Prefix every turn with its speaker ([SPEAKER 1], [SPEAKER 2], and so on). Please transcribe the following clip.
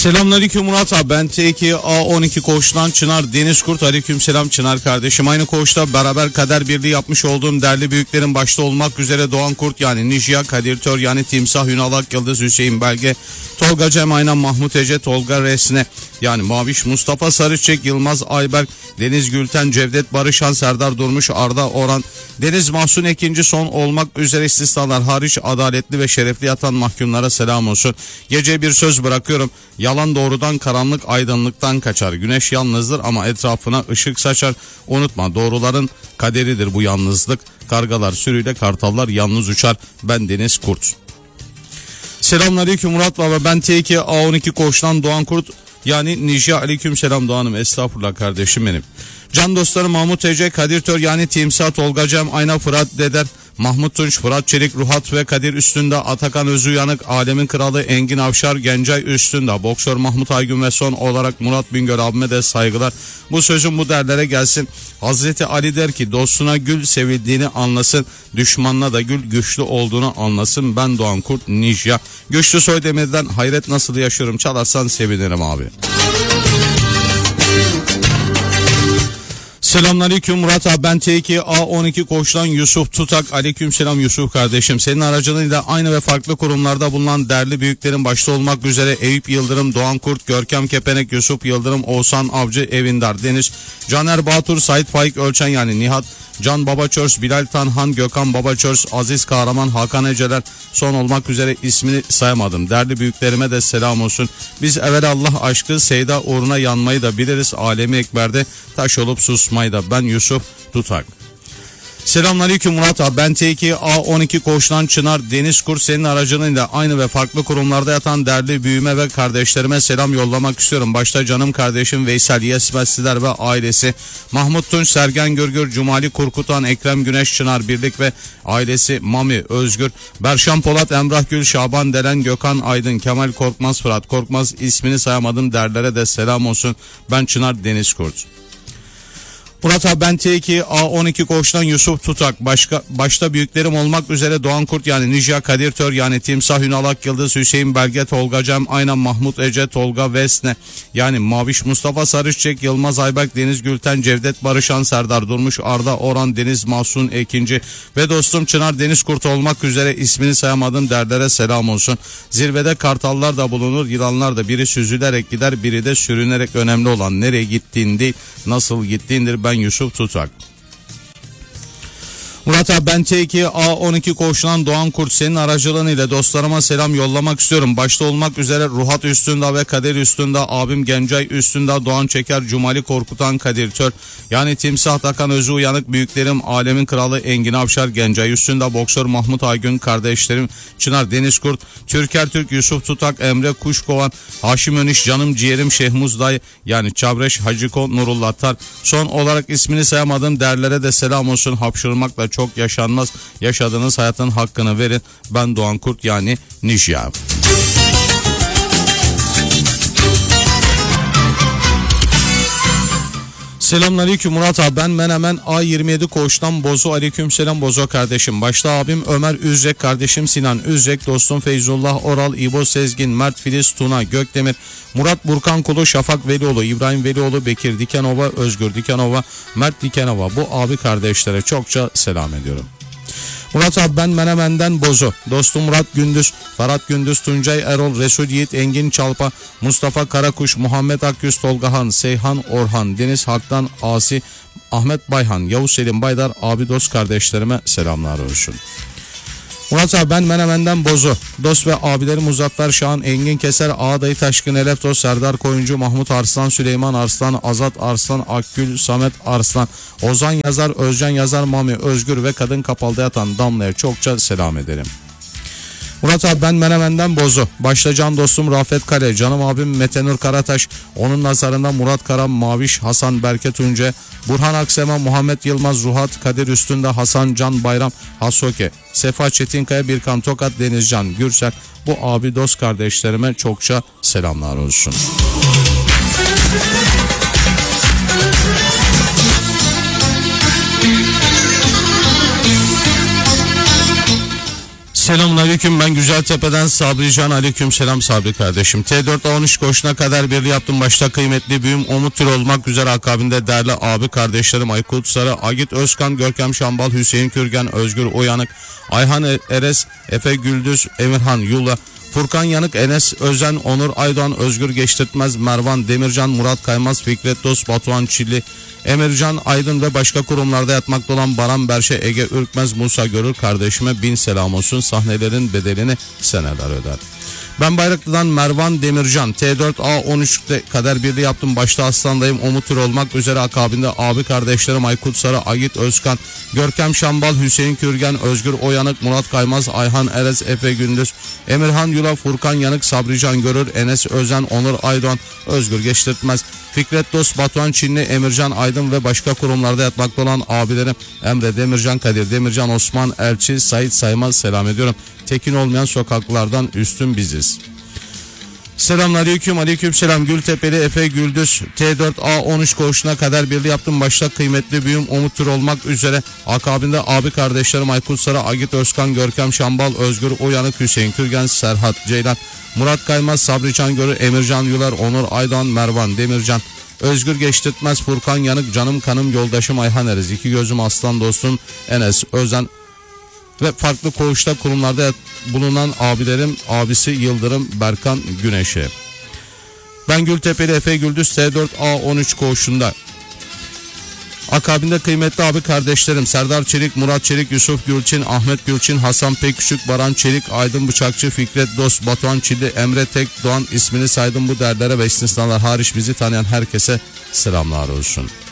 [SPEAKER 1] Selamünaleyküm Murat abi, ben T2 A12 koğuştan Çınar Deniz Kurt. Aleykümselam Çınar kardeşim. Aynı koğuşta beraber kader birliği yapmış olduğum değerli büyüklerin başta olmak üzere Doğan Kurt yani Nijya, Kadir Tör yani Timsah, Ünal Ak Yıldız, Hüseyin Belge, Tolga Cem Aynan, Mahmut Ece, Tolga Resne yani Maviş, Mustafa Sarıçek, Yılmaz Ayberk, Deniz Gülten, Cevdet Barışan, Serdar Durmuş, Arda Orhan, Deniz Mahsun ikinci son olmak üzere istisnalar hariç adaletli ve şerefli yatan mahkumlara selam olsun. Gece bir söz bırakıyorum. Yalan doğrudan, karanlık aydınlıktan kaçar. Güneş yalnızdır ama etrafına ışık saçar. Unutma, doğruların kaderidir bu yalnızlık. Kargalar sürüyle, kartallar yalnız uçar. Ben Deniz Kurt. Selamünaleyküm Murat baba, ben T2 A12 koğuştan Doğan Kurt yani Nijya. Aleykümselam Doğan'ım, estağfurullah kardeşim benim. Can dostlarım Mahmut Ece, Kadir Tör yani Timsah, Tolga Cem Ayna, Fırat Deder, Mahmut Tunç, Fırat Çelik, Ruhat ve Kadir Üstünde, Atakan Özüyanık, Alemin Kralı Engin Avşar, Gencay Üstünde, Boksör Mahmut Aygün ve son olarak Murat Bingöl abime de saygılar. Bu sözüm bu derlere gelsin. Hazreti Ali der ki dostuna gül sevildiğini anlasın, düşmanına da gül güçlü olduğunu anlasın. Ben Doğan Kurt Nijya. Güçlü Soydemir'den hayret nasıl yaşıyorum çalarsan sevinirim abi. Selamünaleyküm Murat abi, ben T2 A12 koğuştan Yusuf Tutak. Aleykümselam Yusuf kardeşim. Senin aracılığıyla aynı ve farklı kurumlarda bulunan değerli büyüklerin başta olmak üzere Eyüp Yıldırım, Doğan Kurt, Görkem Kepenek, Yusuf Yıldırım, Oğuzhan Avcı, Evindar Deniz, Caner Batur, Sait Faik Ölçen yani Nihat, Can Babaçörs, Bilal Tanhan, Gökhan Babaçörs, Aziz Kahraman, Hakan Eceler son olmak üzere ismini sayamadım. Değerli büyüklerime de selam olsun. Biz evvelallah aşkı Seyda uğruna yanmayı da biliriz. Alemi Ekber'de taş olup susmayı da. Ben Yusuf Tutak. Selamünaleyküm Murat abi, ben T2 A12 koğuştan Çınar Deniz Kurt. Senin aracılığıyla aynı ve farklı kurumlarda yatan değerli büyüme ve kardeşlerime selam yollamak istiyorum. Başta canım kardeşim Veysel Yesmezliler ve ailesi, Mahmut Tunç, Sergen Gürgür, Cumali Kurkutan, Ekrem Güneş, Çınar Birlik ve ailesi, Mami Özgür, Berşan Polat, Emrah Gül, Şaban Deren, Gökhan Aydın, Kemal Korkmaz, Fırat Korkmaz, ismini sayamadım derlere de selam olsun. Ben Çınar Deniz Kurt. Murat abi, ben T2 A12 koğuştan Yusuf Tutak. Başta büyüklerim olmak üzere Doğan Kurt yani Nijya, Kadir Tör yani Timsah, Ünal Ak Yıldız, Hüseyin Belge, Tolga Cem Aynan, Mahmut Ece, Tolga Vesne yani Maviş, Mustafa Sarıçek, Yılmaz Ayberk, Deniz Gülten, Cevdet Barışan, Serdar Durmuş, Arda Orhan, Deniz Mahsun ikinci ve dostum Çınar Deniz Kurt olmak üzere ismini sayamadım derlere selam olsun. Zirvede kartallar da bulunur, yılanlar da, biri süzülerek gider, biri de sürünerek. Önemli olan nereye gittiğin değil, nasıl gittiğindir. Ben Yusuf Tutak. Murat abi, ben T2 A12 koğuştan Doğan Kurt. Senin aracılığıyla dostlarıma selam yollamak istiyorum. Başta olmak üzere Ruhat Üstünde ve Kadir Üstünde, abim Gencay Üstünde, Doğan Çeker, Cumali Korkutan, Kadir Tör yani Timsah, Takan Özü Uyanık, büyüklerim Alemin Kralı Engin Avşar, Gencay Üstünde, Boksör Mahmut Aygün, kardeşlerim Çınar Deniz Kurt, Türker Türk, Yusuf Tutak, Emre Kuşkovan, Haşim Öniş, canım ciğerim Şehmuz Dayı yani Çavreş, Hacıko, Nurullah Tar. Son olarak ismini sayamadım derlere de selam olsun. Hapşırmakla çok yaşanmaz. Yaşadığınız hayatın hakkını verin. Ben Doğan Kurt yani Nijya. Selamünaleyküm Murat abi, ben Menemen A27 koğuştan Bozo. Aleykümselam Bozo kardeşim. Başta abim Ömer Üzrek, kardeşim Sinan Üzrek, dostum Feyzullah Oral, İbo Sezgin, Mert Filiz Tuna Gökdemir, Murat Burkan Kulu, Şafak Velioğlu, İbrahim Velioğlu, Bekir Dikenova, Özgür Dikenova, Mert Dikenova, bu abi kardeşlere çokça selam ediyorum. Murat abi, ben Menemen'den Bozu. Dostum Murat Gündüz, Ferhat Gündüz, Tuncay Erol, Resul Yiğit, Engin Çalpa, Mustafa Karakuş, Muhammed Akyüz, Tolgahan, Seyhan Orhan, Deniz Hak'tan Asi, Ahmet Bayhan, Yavuz Selim Baydar, abi dost kardeşlerime selamlar olsun. Murat abi, ben Menemen'den Bozu. Dost ve abilerim Muzaffer Şahan, Engin Keser, Ağdayı Taşkın, Eleftos, Serdar Koyuncu, Mahmut Arslan, Süleyman Arslan, Azat Arslan, Akgül, Samet Arslan, Ozan Yazar, Özcan Yazar, Mami Özgür ve kadın kapalıda yatan Damla'ya çokça selam ederim. Murat abi, ben Menemen'den Bozu. Başta can dostum Rafet Kale, canım abim Metenur Karataş, onun nazarında Murat Karam, Maviş, Hasan Berke Tunce, Burhan Aksema, Muhammed Yılmaz, Ruhat, Kadir Üstünde, Hasan Can Bayram, Hasoke, Sefa Çetinkaya, Birkan Tokat, Denizcan Gürsel, bu abi dost kardeşlerime çokça selamlar olsun. Selamünaleyküm, ben Güzeltepe'den Sabrican. Aleykümselam Sabri kardeşim. T4A13 koşuna kadar birliği yaptım. Başta kıymetli büyüğüm Umut Tür olmak üzere, akabinde değerli abi kardeşlerim Aykut Sarı, Agit Özkan, Görkem Şambal, Hüseyin Kürgen, Özgür Uyanık, Ayhan Eres, Efe Güldüz, Emirhan Yula, Furkan Yanık, Enes Özen, Onur Aydoğan, Özgür Geçtirtmez, Mervan Demircan, Murat Kaymaz, Fikret Dost, Batuhan Çilli, Emircan Aydın ve başka kurumlarda yatmakta olan Baran Berşe, Ege Ürkmez, Musa Görür kardeşime bin selam olsun. Sahnelerin bedelini seneler öder. Ben Bayraklı'dan Mervan Demircan. T4A13'te kadar birliği yaptım. Başta Aslan'dayım. Umut Tür olmak üzere, akabinde abi kardeşlerim Aykut Sarı, Agit Özkan, Görkem Şambal, Hüseyin Kürgen, Özgür Oyanık, Murat Kaymaz, Ayhan Erez, Efe Gündüz, Emirhan Yula, Furkan Yanık, Sabrican Görür, Enes Özen, Onur Aydoğan, Özgür Geçtirtmez, Fikret Dost, Batuhan Çinli, Emircan Aydın ve başka kurumlarda yatmakta olan abilerim Emre Demircan, Kadir Demircan, Osman Elçi, Sait Saymaz selam ediyorum. Tekin olmayan sokaklardan üstün biziz. Selamünaleyküm, aleykümselam. Gültepeli Efe Güldüz. T4A13 koşuna kadar birliği yaptım. Başta kıymetli büyüğüm Umut Tür olmak üzere, akabinde abi kardeşlerim Aykut Sarı, Agit Özkan, Görkem Şambal, Özgür Uyanık, Hüseyin Kürgen, Serhat Ceylan, Murat Kaymaz, Sabrican Görür, Emircan Yular, Onur Aydoğan, Mervan Demircan, Özgür Geçtirtmez, Furkan Yanık, canım kanım yoldaşım Ayhan Eriz, iki gözüm aslan dostum Enes Özen ve farklı koğuşta kurumlarda bulunan abilerim abisi Yıldırım Berkan Güneş'e. Ben Gültepeli Efe Güldüz, T4A13 koğuşunda. Akabinde kıymetli abi kardeşlerim Serdar Çelik, Murat Çelik, Yusuf Gülçin, Ahmet Gülçin, Hasan Pekküçük, Baran Çelik, Aydın Bıçakçı, Fikret Dost, Batuhan Çilli, Emre Tek Doğan, ismini saydım bu derlere ve istisnalar hariç bizi tanıyan herkese selamlar olsun.